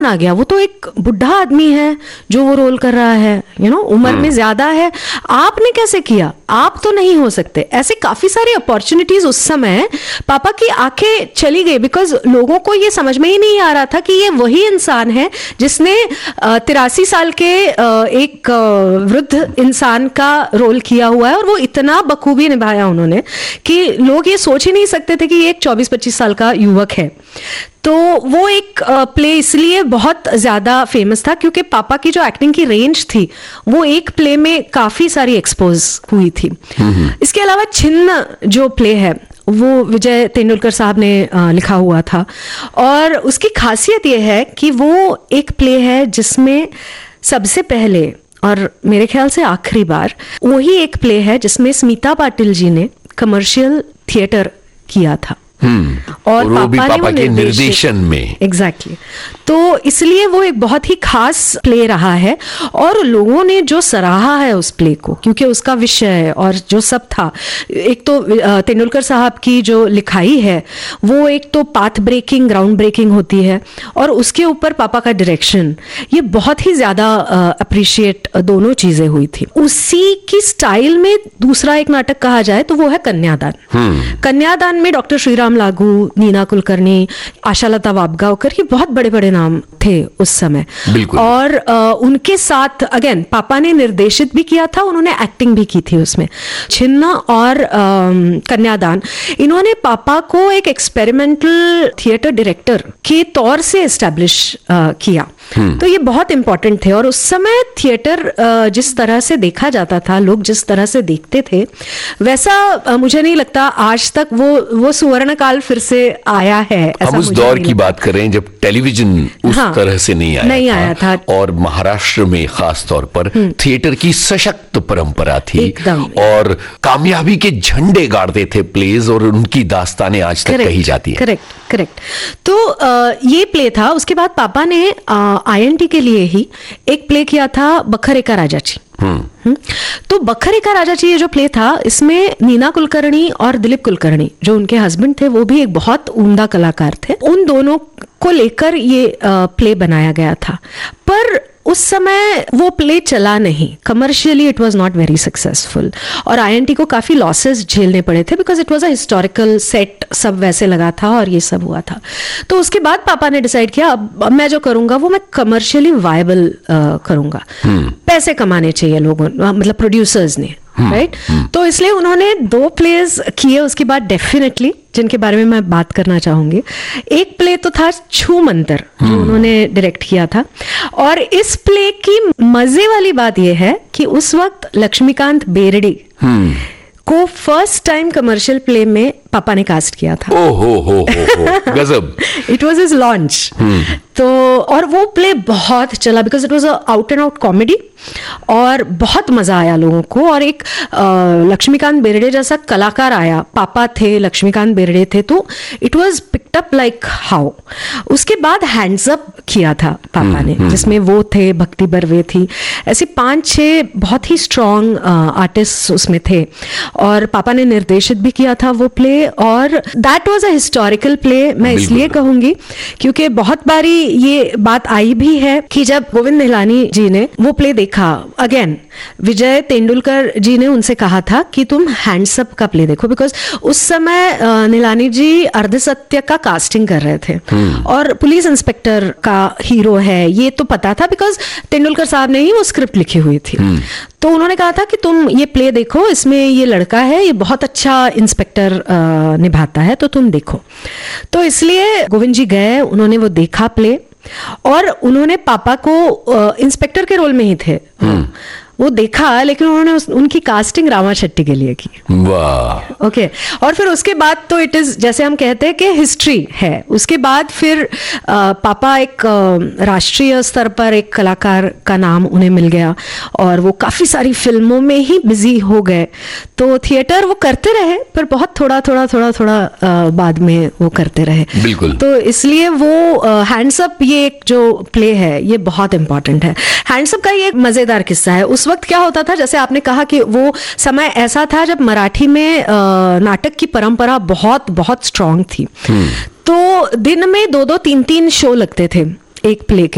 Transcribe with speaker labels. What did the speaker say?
Speaker 1: आ गया, वो तो एक बुढ़ा आदमी है जो वो रोल कर रहा है, उम्र में ज्यादा है, आपने कैसे किया, आप तो नहीं हो सकते। ऐसे काफी सारी अपॉर्चुनिटीज उस समय पापा की आंखें चली गई, बिकॉज लोगों को ये समझ में ही नहीं आ रहा था कि ये वही इंसान है जिसने 83 साल के एक वृद्ध इंसान का रोल किया हुआ है, और वो इतना बखूबी निभाया उन्होंने कि लोग ये सोच ही नहीं सकते थे कि ये एक 24-25 साल का युवक है। तो वो एक प्ले इसलिए बहुत ज्यादा फेमस था क्योंकि पापा की जो एक्टिंग की रेंज थी वो एक प्ले में काफी सारी एक्सपोज हुई थी। इसके अलावा छिन्न जो प्ले है वो विजय तेंदुलकर साहब ने लिखा हुआ था, और उसकी खासियत ये है कि वो एक प्ले है जिसमें सबसे पहले और मेरे ख्याल से आखिरी बार वही एक प्ले है जिसमें स्मिता पाटिल जी ने कमर्शियल थिएटर किया था, और
Speaker 2: वो भी पापा के निर्देशन में।
Speaker 1: एग्जैक्टली तो इसलिए वो एक बहुत ही खास प्ले रहा है, और लोगों ने जो सराहा है उस प्ले को, क्योंकि उसका विषय और जो सब था, एक तो तेंदुलकर साहब की जो लिखाई है वो एक तो पाथ ब्रेकिंग, ग्राउंड ब्रेकिंग होती है, और उसके ऊपर पापा का डायरेक्शन, ये बहुत ही ज्यादा अप्रिशिएट दोनों चीजें हुई थी। उसी की स्टाइल में दूसरा एक नाटक कहा जाए तो वो है कन्यादान। कन्यादान में डॉक्टर श्रीराम लागू, नीना कुलकर्णी, आशालता वाबगांवकर, ये बहुत बड़े बड़े नाम थे उस समय, और उनके साथ अगेन पापा ने निर्देशित भी किया था, उन्होंने एक्टिंग भी की थी उसमें। छिन्न और कन्यादान, इन्होंने पापा को एक एक्सपेरिमेंटल थिएटर डायरेक्टर के तौर से एस्टैब्लिश किया, तो ये बहुत इंपॉर्टेंट थे। और उस समय थिएटर जिस तरह से देखा जाता था, लोग जिस तरह से देखते थे, वैसा मुझे नहीं लगता आज तक वो स्वर्ण काल फिर से आया है।
Speaker 2: हम उस दौर की बात कर रहे हैं जब टेलीविजन उस तरह से नहीं आया था, और महाराष्ट्र में खास तौर पर थिएटर की सशक्त परंपरा थी, और कामयाबी के झंडे गाड़ते थे प्लेज, और उनकी दास्तानें आज तक कही जाती है।
Speaker 1: करेक्ट। तो ये प्ले था। उसके बाद पापा ने INT के लिए ही एक प्ले किया था, बखर एका राजाची। तो बखर एका राजाची ये जो प्ले था, इसमें नीना कुलकर्णी और दिलीप कुलकर्णी जो उनके हस्बैंड थे वो भी एक बहुत उम्दा कलाकार थे, उन दोनों को लेकर ये प्ले बनाया गया था। पर उस समय वो प्ले चला नहीं, commercially it was not very successful, और INT को काफी लॉसेस झेलने पड़े थे, because it was a historical set, सब वैसे लगा था और ये सब हुआ था। तो उसके बाद पापा ने डिसाइड किया अब मैं जो करूंगा वो मैं कमर्शियली वायबल करूंगा, पैसे कमाने चाहिए लोगों, मतलब प्रोड्यूसर्स ने, राइट। तो इसलिए उन्होंने 2 प्लेज किए उसके बाद डेफिनेटली, जिनके बारे में मैं बात करना चाहूंगी। एक प्ले तो था छू मंतर, जो उन्होंने डायरेक्ट किया था, और इस प्ले की मजे वाली बात यह है कि उस वक्त लक्ष्मीकांत बेर्डे को फर्स्ट टाइम कमर्शियल प्ले में पापा ने कास्ट किया था।
Speaker 2: हो गजब।
Speaker 1: It was his launch. तो और वो प्ले बहुत चला because it was a out and out comedy, और बहुत मजा आया लोगों को। और एक लक्ष्मीकांत बेर्डे जैसा कलाकार आया, पापा थे, लक्ष्मीकांत बेर्डे थे, तो it was picked up like how. उसके बाद हैंड्स अप किया था पापा ने, जिसमें वो थे, भक्ति बर्वे थी, ऐसे 5-6 बहुत ही स्ट्रॉन्ग आर्टिस्ट उसमें थे, और पापा ने निर्देशित भी किया था वो प्ले। और that was a historical play, मैं इसलिए कहूंगी क्योंकि बहुत बारी ये बात आई भी है कि जब गोविंद निहलानी जी ने वो प्ले देखा, अगेन विजय तेंदुलकर जी ने उनसे कहा था कि तुम हैंड्स अप का प्ले देखो, बिकॉज उस समय निहलानी जी अर्धसत्य का कास्टिंग कर रहे थे, और पुलिस इंस्पेक्टर का हीरो है ये तो पता था बिकॉज तेंदुलकर साहब ने ही वो स्क्रिप्ट लिखी हुई थी। तो उन्होंने कहा था कि तुम ये प्ले देखो, इसमें ये लड़का है, ये बहुत अच्छा इंस्पेक्टर निभाता है, तो तुम देखो। तो इसलिए गोविंद जी गए, उन्होंने वो देखा प्ले, और उन्होंने पापा को इंस्पेक्टर के रोल में ही थे, वो देखा, लेकिन उन्होंने उनकी कास्टिंग रामा शेट्टी के लिए की।
Speaker 2: वाह।
Speaker 1: ओके। और फिर उसके बाद तो इट इज, जैसे हम कहते हैं कि हिस्ट्री है। उसके बाद फिर पापा एक राष्ट्रीय स्तर पर एक कलाकार का नाम उन्हें मिल गया, और वो काफी सारी फिल्मों में ही बिजी हो गए। तो थिएटर वो करते रहे, पर बहुत थोड़ा बाद में वो करते रहे।
Speaker 2: बिल्कुल।
Speaker 1: तो इसलिए वो हैंड्स अप, ये एक जो प्ले है ये बहुत इंपॉर्टेंट है। हैंड्स अप का ये एक मजेदार किस्सा है। उस वक्त क्या होता था, जैसे आपने कहा कि वो समय ऐसा था जब मराठी में नाटक की परंपरा बहुत बहुत स्ट्रांग थी। तो दिन में 2-2, 3-3 शो लगते थे एक प्ले के।